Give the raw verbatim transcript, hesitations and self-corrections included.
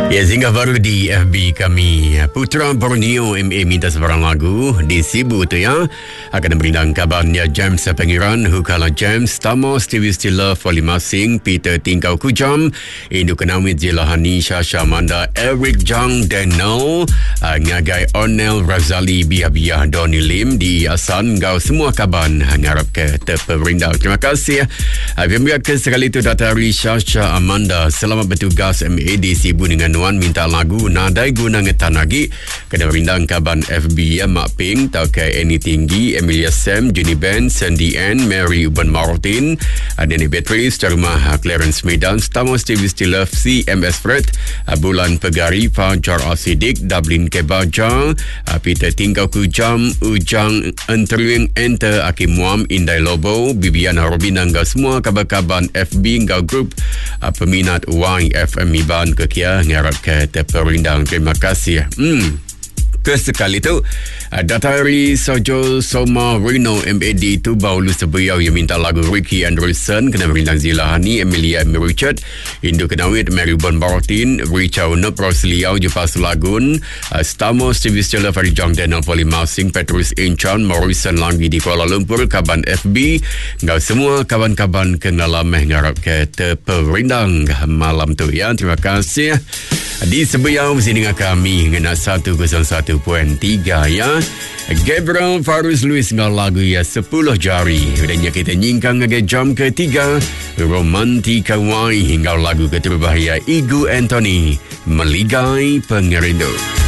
Ya, singgah baru di F B kami. Putra Borneo M A minta sebarang lagu di Sibu tu ya. Akan berindang kabarnya James Pangeran, Hukala James, Tamo, Stevie Stiller, Foli Masing, Peter Tingkau Kujam, Indu Kenawit, Jelahani, Shasha Manda, Eric Jang, Daniel, uh, Ngagai Ornel, Razali, Biah-Biah, Donny Lim, di Asan, Gau semua kaban ngarap ke terperindang. Terima kasih. Uh, Biar ke sekali itu datari Shasha Amanda, selamat bertugas M A di Sibu dengan Wan minta lagu nadai guna ngetan lagi kena berindang kaban F B ya Mak Ping tau ke Annie Tinggi, Emilia Sam, Jenny Ben, Sandy Ann, Mary Uban Martin, Danny Beatrice, Rumah Clarence Medan, Stamo Stevie Stiller, C M S Fred, Bulan Pegari, Fajar Asidik, Dublin Kebaja, Peter Tingkau Kujam, Ujang Entering Enter, Akim Muam, Indai Lobo, Bibiana Robin, angga semua kabar-kabar F B ngau grup peminat Y F M Iban kekia ngarap ke terperindang. Terima kasih. Hmm. Kesekali tu Datari Sojo Soma Rino M A D tu Baulu Sebuyau yang minta lagu Ricky Anderson kena berindang Zilahani, Emilia M. Richard, Indu Kenawit, Mary Bon Martin, Richau Nup, Rosliau, Jupas Lagun, uh, Stamo, Stevie Stiller, Farid Jong, Daniel Poli Masing, Petrus Inchan, Morrison Langgi di Kuala Lumpur, kaban F B, ngau semua kaban-kaban kenal lameh ngarap ke terperindang malam tu ya. Terima kasih. Di Sebuyau bersini dengan kami ngena seratus satu perpuluhan tiga ya. Gabriel Farus Luis dengan lagu ya sepuluh jari. Dan ya kita nyingkang ke jam ketiga Romantika Y hingga lagu keterbahaya Igu Anthony Meligai Pengerindu.